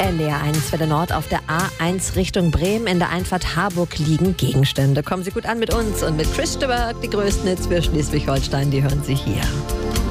LR1 Welle Nord auf der A1 Richtung Bremen. In der Einfahrt Harburg liegen Gegenstände. Kommen Sie gut an mit uns und mit Chris Stewart. Die größten Hits für Schleswig-Holstein, die hören Sie hier.